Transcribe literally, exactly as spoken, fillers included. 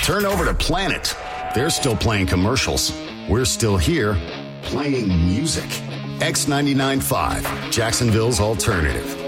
Turn over to Planet. They're still playing commercials. We're still here playing music. X ninety-nine point five, Jacksonville's alternative.